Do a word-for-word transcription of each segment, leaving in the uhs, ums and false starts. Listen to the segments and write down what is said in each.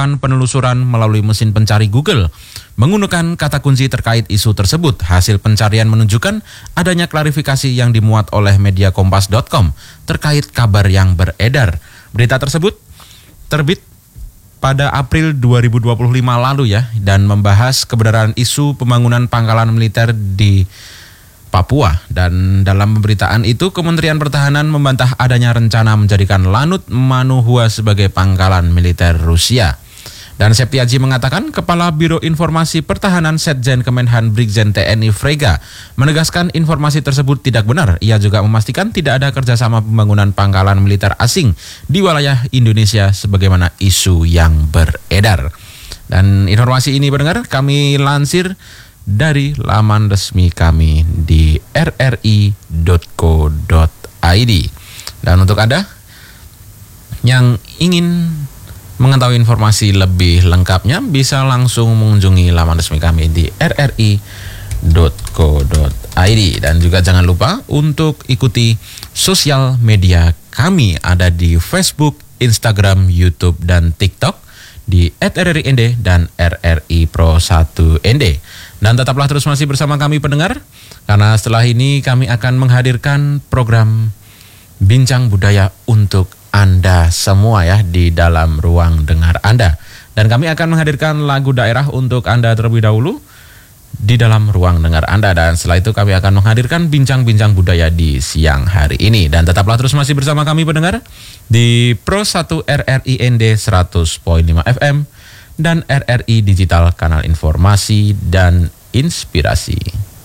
melakukan penelusuran melalui mesin pencari Google menggunakan kata kunci terkait isu tersebut. Hasil pencarian menunjukkan adanya klarifikasi yang dimuat oleh media kompas titik com terkait kabar yang beredar. Berita tersebut terbit pada April dua ribu dua puluh lima lalu ya, dan membahas kebenaran isu pembangunan pangkalan militer di Papua. Dan dalam pemberitaan itu, Kementerian Pertahanan membantah adanya rencana menjadikan Lanut Manuhua sebagai pangkalan militer Rusia. Dan Septiaji mengatakan Kepala Biro Informasi Pertahanan Setjen Kemenhan Brigjen T N I Frega menegaskan informasi tersebut tidak benar. Ia juga memastikan tidak ada kerjasama pembangunan pangkalan militer asing di wilayah Indonesia sebagaimana isu yang beredar. Dan informasi ini pendengar kami lansir dari laman resmi kami di r r i dot co dot i d. Dan untuk Anda yang ingin mengetahui informasi lebih lengkapnya bisa langsung mengunjungi laman resmi kami di r r i dot co dot i d. Dan juga jangan lupa untuk ikuti sosial media kami, ada di Facebook, Instagram, YouTube, dan TikTok di et r r i n d dan r r i pro satu n d. Dan tetaplah terus masih bersama kami pendengar, karena setelah ini kami akan menghadirkan program Bincang Budaya untuk Anda semua ya di dalam ruang dengar Anda. Dan kami akan menghadirkan lagu daerah untuk Anda terlebih dahulu di dalam ruang dengar Anda. Dan setelah itu kami akan menghadirkan Bincang-Bincang Budaya di siang hari ini. Dan tetaplah terus masih bersama kami pendengar di Pro satu R R I N D seratus koma lima F M dan R R I Digital, kanal informasi dan inspirasi.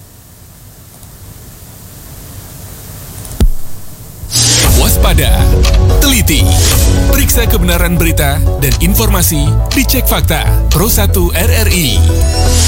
Waspada, teliti, periksa kebenaran berita dan informasi, dicek fakta. Pro satu R R I.